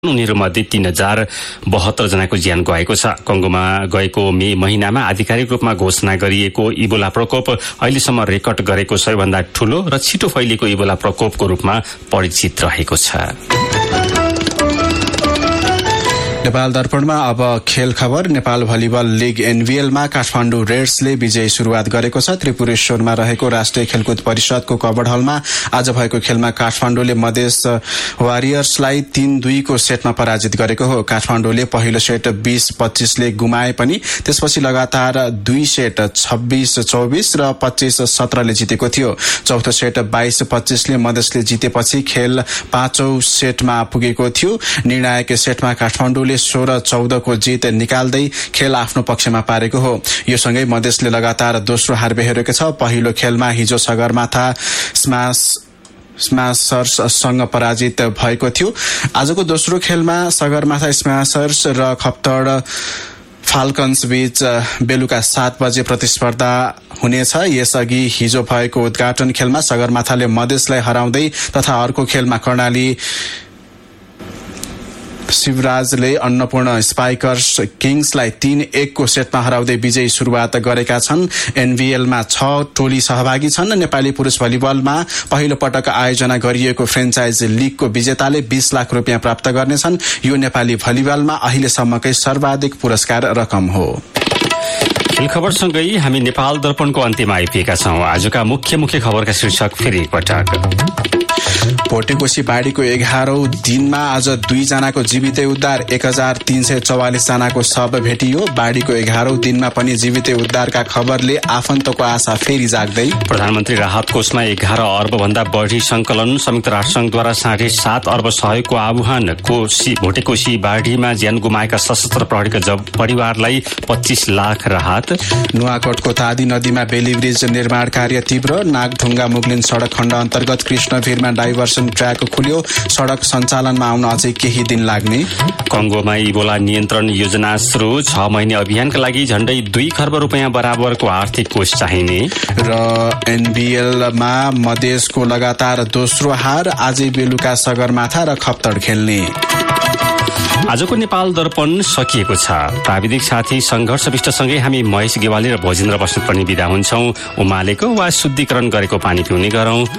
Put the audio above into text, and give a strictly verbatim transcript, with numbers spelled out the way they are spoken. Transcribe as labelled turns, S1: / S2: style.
S1: उनीहरूमध्ये तीन हजार बहत्तर जनाको ज्यान गएको छ। कङ्गोमा गएको मे महिनामा आधिकारिक रूपमा घोषणा गरिएको इबोला प्रकोप अहिलेसम्म रेकर्ड गरेको सबैभन्दा ठूलो र छिटो फैलिएको इबोला प्रकोपको रूपमा परिचित रहेको छ।
S2: नेपाल दर्पणमा अब खेल खबर। नेपाल भलिबल लिग एनभीएलमा काठमाडौँ रेड्सले विजयी शुरूआत गरेको छ। त्रिपुरेश्वरमा रहेको राष्ट्रिय खेलकुद परिषदको कबड हलमा आज भएको खेलमा काठमाडौँले मधेस वारियर्सलाई तीन दुईको सेटमा पराजित गरेको हो। काठमाडौँले पहिलो सेट बीस पच्चीसले गुमाए पनि त्यसपछि लगातार दुई सेट छब्बीस चौबीस र पच्चीस सत्रले जितेको थियो। चौथो सेट बाइस पच्चीसले मधेसले जितेपछि खेल पाँचौं सेटमा पुगेको थियो। निर्णायक सेटमा काठमाडौँले सोह्र चौध को जित निकाल्दै खेल आफ्नो पक्षमा पारेको हो। यो सँगै मधेसले लगातार दोस्रो हार बेहोरेको छ। पहिलो खेलमा हिजो सगरमाथा स्मास स्मासर्ससँग पराजित भएको थियो। आजको दोस्रो खेलमा सगरमाथा स्मासर्स र खप्तड फाल्कन्स बीच बेलुका सात बजे प्रतिस्पर्धा हुनेछ। यसअघि हिजो भएको उद्घाटन खेलमा सगरमाथाले मधेसलाई हराउँदै तथा अर्को खेलमा कर्णाली शिवराजले अन्नपूर्ण स्पाइकर्स किङ्सलाई तीन एक को सेटमा हराउँदै विजयी शुरूआत गरेका छन्। एनभीएलमा छ टोली सहभागी छन्। नेपाली पुरुष भलिबलमा पहिलो पटक आयोजना गरिएको फ्रेन्चाइज लिगको विजेताले बीस लाख रुपियाँ प्राप्त गर्नेछन्। यो नेपाली भलिबलमा अहिलेसम्मकै सर्वाधिक पुरस्कार रकम हो।
S1: खेल खबरसँगै हामी नेपाल दर्पणको अन्त्यमा आइपुगेका छौं। आजका मुख्य मुख्य खबरका शीर्षक फेरि एकपटक।
S2: भोटेकोशी बाढीको एघारौं दिनमा आज दुईजनाको जीवितै उद्धार। एक हजार तीन सय चौवालिस जनाको शव भेटियो। बाढीको एघारौं दिनमा पनि जीवितै उद्धारका खबरले आफन्तको आशा फेरि जाग्दै।
S1: प्रधानमन्त्री राहत कोषमा एघार अर्ब भन्दा बढ़ी संकलन। संयुक्त राष्ट्रसंघद्वारा साढे सात अर्ब सहयोगको आह्वान। कोशी भोटेकोशी बाढीमा ज्यान गुमाएका सशस्त्र प्रहरीका जब परिवारलाई पच्चीस लाख राहत।
S2: नुवाकोटको तादी नदीमा बेली ब्रिज निर्माण कार्य तीव्र। नागढुङ्गा मुगलिन सड़क खण्ड अन्तर्गत कृष्णवीरमा डाइभर्सन ट्र्याक खुल्यो। सड़क सञ्चालनमा आउन अझै केही दिन लाग्ने।
S1: कङ्गोमा इबोला नियन्त्रण योजना सुरु। छ महिने अभियानका लागि झण्डै दुई खर्ब रुपियाँ बराबरको आर्थिक कोष चाहिने।
S2: र एनबीएलमा मधेसको लगातार दोस्रो हार। आजै बेलुका सगरमाथा र खप्तड खेल्ने।
S1: आजको नेपाल दर्पण सकिएको छ। प्राविधिक साथी संघर्ष विष्टसँगै हामी महेश गेवाली र भोजेन्द्र बस्नेत पनि बिदा हुन्छौं। उमालेको वा शुद्धिकरण गरेको पानी पिउने गरौं।